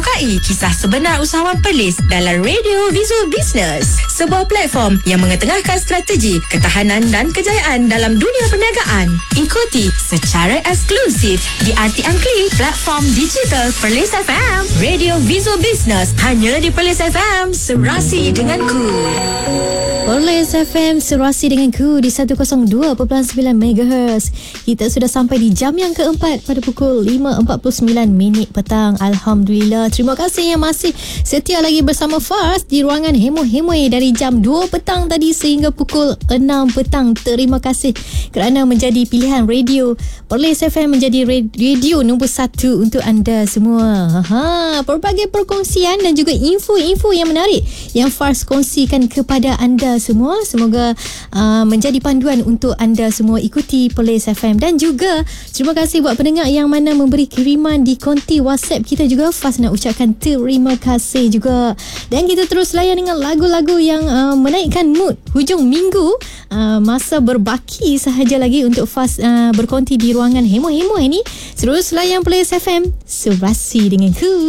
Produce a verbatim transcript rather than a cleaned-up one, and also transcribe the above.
merokai kisah sebenar usahawan Perlis dalam Radio Visual Business, sebuah platform yang mengetengahkan strategi, ketahanan dan kejayaan dalam dunia perniagaan. Ikuti secara eksklusif di R T M Klik, platform digital Perlis F M. Radio Visual Business hanya di Perlis F M, serasi denganku. Perlis F M, serasi denganku di seratus dua perpuluhan sembilan megahertz. Kita sudah sampai di jam yang keempat pada pukul lima empat puluh sembilan minit petang. Alhamdulillah. Terima kasih yang masih setia lagi bersama Fars di ruangan Hemo-Hemoy dari jam dua petang tadi sehingga pukul enam petang. Terima kasih kerana menjadi pilihan radio. Perlis F M menjadi radio nombor satu untuk anda semua. Ha, pelbagai perkongsian dan juga info-info yang menarik yang Fars kongsikan kepada anda semua. Semoga uh, menjadi panduan untuk anda semua ikuti Perlis F M. Dan juga terima kasih buat pendengar yang mana memberi kiriman di konti WhatsApp kita juga. Fast nak ucapkan terima kasih juga. Dan kita terus layan dengan lagu-lagu yang uh, menaikkan mood hujung minggu. uh, Masa berbaki sahaja lagi untuk Fast uh, berkonti di ruangan Hemo-Hemo ini. Terus layan Perlis F M, serasi denganku.